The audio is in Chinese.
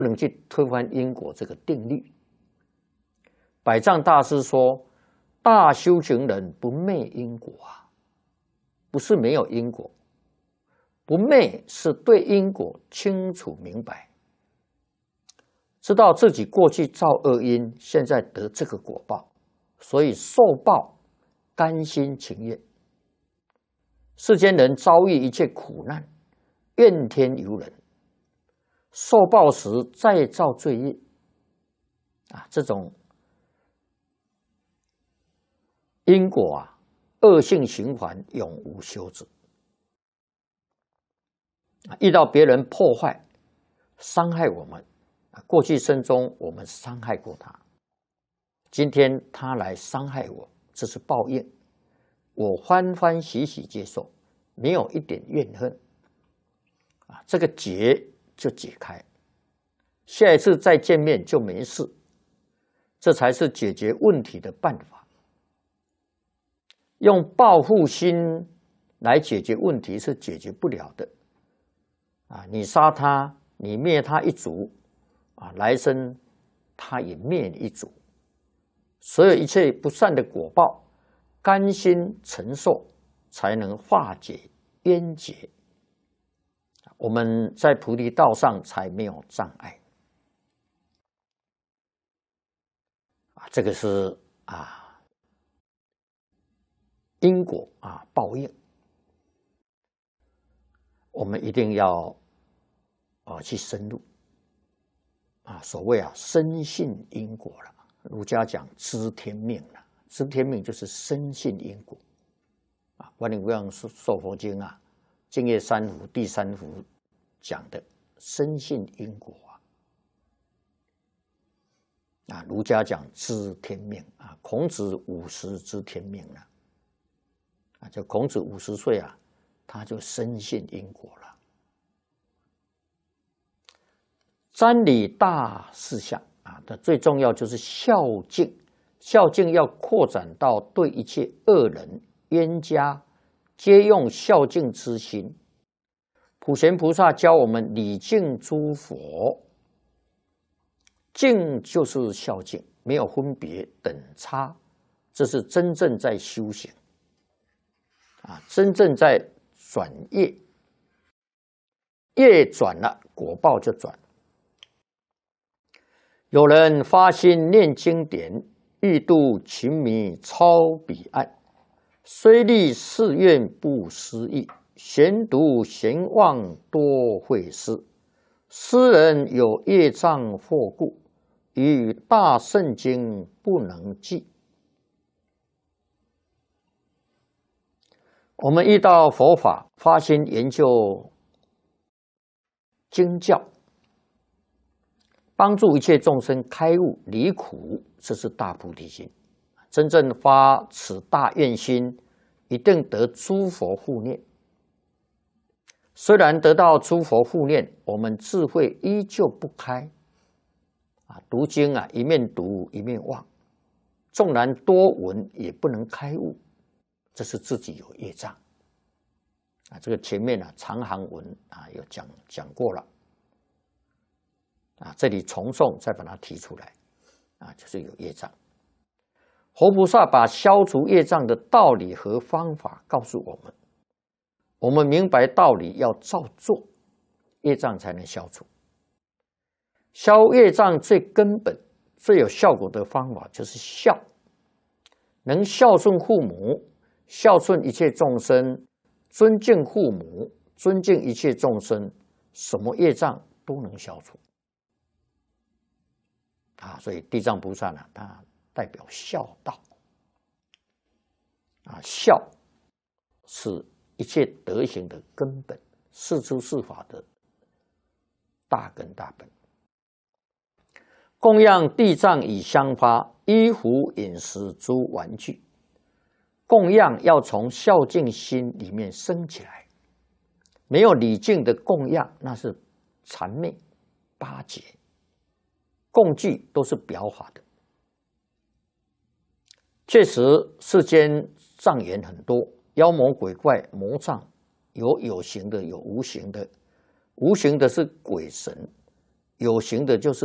不能去推翻因果这个定律。百丈大师说：“大修行人不昧因果啊，不是没有因果，不昧是对因果清楚明白，知道自己过去造恶因，现在得这个果报，所以受报甘心情愿。世间人遭遇一切苦难，怨天尤人，受报时再造罪业啊，这种因果啊，恶性循环，永无休止。遇到别人破坏、伤害我们，过去生中我们伤害过他，今天他来伤害我，这是报应。我欢欢喜喜接受，没有一点怨恨啊，这个结就解开，下一次再见面就没事，这才是解决问题的办法。用报复心来解决问题是解决不了的啊！你杀他，你灭他一族啊，来生他也灭你一族。所有一切不善的果报，甘心承受，才能化解冤结。我们在菩提道上才没有障碍啊！这个是因果啊，报应，我们一定要去深入啊。所谓深信因果了，儒家讲知天命了，知天命就是深信因果啊。观音无量寿佛经啊，净业三福第三福讲的深信因果啊。儒家讲知天命啊，孔子50知天命了。就孔子50岁啊，他就深信因果了。瞻礼大事项啊，的最重要就是孝敬，孝敬要扩展到对一切恶人、冤家，皆用孝敬之心。普贤菩萨教我们礼敬诸佛，敬就是孝敬，没有分别等差，这是真正在修行。真正在转业，业转了，果报就转。有人发心念经典，欲度群迷超彼岸，虽立誓愿不思议，闲读闲望多会失。斯人有业障惑故，与大圣经不能记。我们遇到佛法，发心研究经教，帮助一切众生开悟离苦，这是大菩提心。真正发此大愿心，一定得诸佛护念。虽然得到诸佛护念，我们智慧依旧不开读经一面读一面忘，纵然多闻也不能开悟，这是自己有业障这个前面长行文有讲过了这里重诵再把它提出来就是有业障。佛菩萨把消除业障的道理和方法告诉我们，我们明白道理要照做，业障才能消除。消业障最根本、最有效果的方法就是孝，能孝顺父母，孝顺一切众生，尊敬父母，尊敬一切众生，什么业障都能消除所以地藏菩萨呢，他代表孝道孝是一切德行的根本，是诸事法的大根大本。供养地藏以香花，衣服饮食诸玩具。供养要从孝敬心里面生起来，没有礼敬的供养，那是谄媚巴结。供具都是表法的。确实世间障眼很多，妖魔鬼怪魔障，有形的，有无形的。无形的是鬼神， 有形的就是